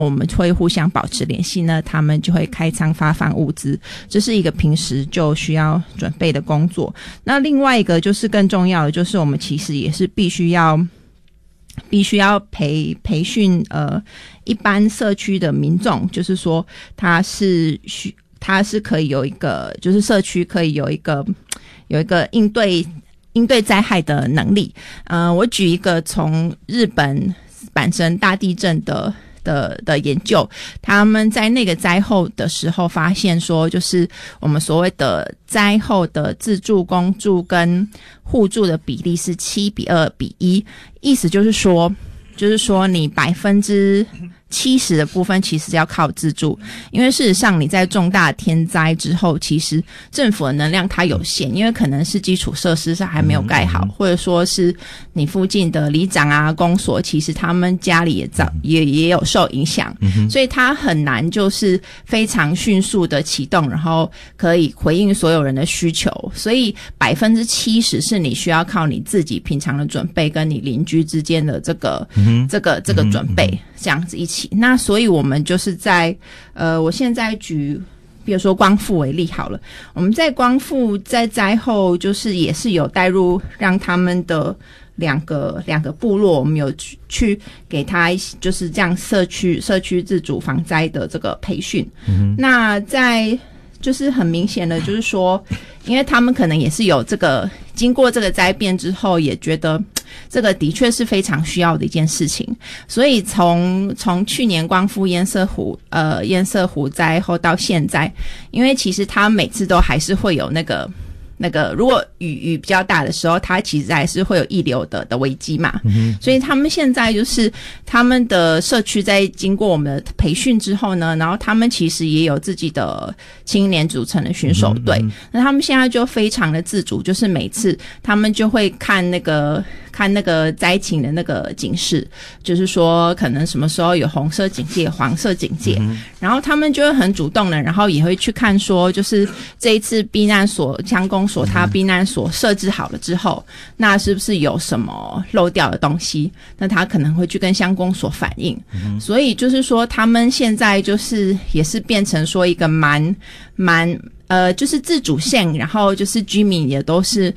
我们会互相保持联系呢，他们就会开仓发放物资，这是一个平时就需要准备的工作。那另外一个就是更重要的，就是我们其实也是必须要培训一般社区的民众，就是说他是可以有一个，就是社区可以有一个应对灾害的能力。我举一个从日本阪神大地震的研究，他们在那个灾后的时候发现说，就是我们所谓的灾后的自助公助跟互助的比例是7:2:1，意思就是说你70%的部分其实要靠自助，因为事实上你在重大天灾之后，其实政府的能量它有限，因为可能是基础设施上还没有盖好，或者说是你附近的里长啊、公所，其实他们家里也有受影响，所以它很难就是非常迅速的启动，然后可以回应所有人的需求，所以70%是你需要靠你自己平常的准备，跟你邻居之间的这个准备，这样子一起。那所以我们就是在我现在举比如说光复为例好了，我们在光复在灾后就是也是有带入让他们的两个部落，我们有去给他就是这样社区自主防灾的这个培训。那在就是很明显的就是说，因为他们可能也是有这个经过这个灾变之后，也觉得这个的确是非常需要的一件事情，所以从去年光复堰塞湖灾后到现在，因为其实他每次都还是会有那个如果雨比较大的时候，它其实还是会有溢流的危机嘛，所以他们现在就是他们的社区在经过我们的培训之后呢，然后他们其实也有自己的青年组成的巡守队，那他们现在就非常的自主，就是每次他们就会看那个灾情的那个警示，就是说可能什么时候有红色警戒、黄色警戒，然后他们就会很主动的，然后也会去看说，就是这一次避难所乡公所他避难所设置好了之后，那是不是有什么漏掉的东西，那他可能会去跟乡公所反映，所以就是说他们现在就是也是变成说一个蛮就是自主性，然后就是居民也都是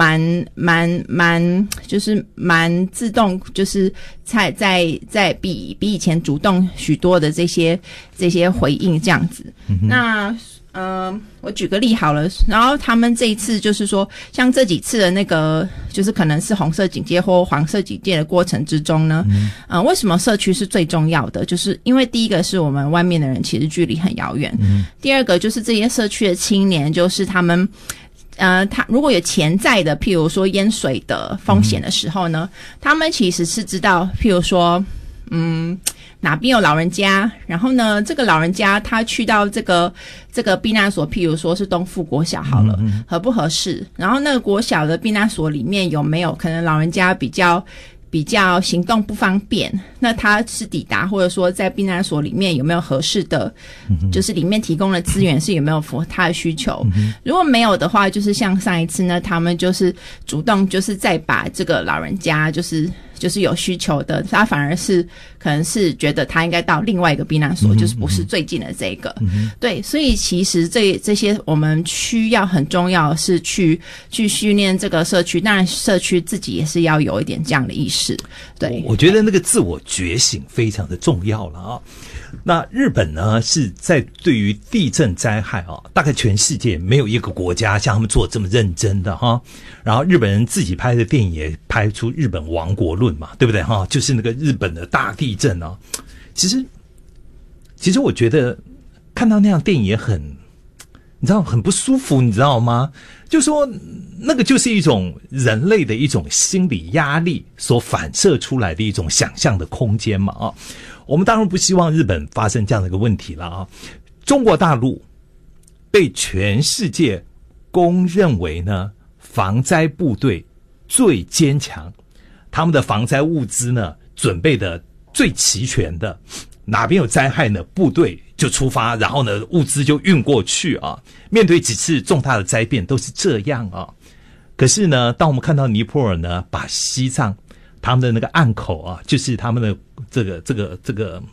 就是蛮自动，就是在比以前主动许多的这些回应这样子。那我举个例好了，然后他们这一次就是说，像这几次的那个，就是可能是红色警戒或黄色警戒的过程之中呢，为什么社区是最重要的？就是因为第一个是我们外面的人其实距离很遥远，第二个就是这些社区的青年，就是他们。他如果有潜在的，譬如说淹水的风险的时候呢，他们其实是知道，譬如说，哪边有老人家，然后呢，这个老人家他去到这个避难所，譬如说是东富国小好了，合不合适？然后那个国小的避难所里面有没有可能老人家比较行动不方便，那他是抵达或者说在避难所里面有没有合适的，就是里面提供的资源是有没有符合他的需求，如果没有的话，就是像上一次呢，他们就是主动就是再把这个老人家就是有需求的，他反而是可能是觉得他应该到另外一个避难所，就是不是最近的这个，对，所以其实这些我们需要很重要的是去训练这个社区，当然社区自己也是要有一点这样的意识。对， 我觉得那个自我觉醒非常的重要了啊。那日本呢是在对于地震灾害啊，大概全世界没有一个国家像他们做这么认真的哈。然后日本人自己拍的电影也拍出日本亡国论嘛，对不对哈？就是那个日本的大地震啊。其实我觉得看到那样电影也很，你知道很不舒服，你知道吗？就说那个就是一种人类的一种心理压力所反射出来的一种想象的空间嘛啊。我们当然不希望日本发生这样的一个问题了啊。中国大陆被全世界公认为呢防灾部队最坚强，他们的防灾物资呢准备的最齐全的，哪边有灾害呢，部队就出发，然后呢物资就运过去啊。面对几次重大的灾变都是这样啊。可是呢，当我们看到尼泊尔呢把西藏他们的那个岸口啊，就是他们的这个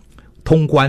通关。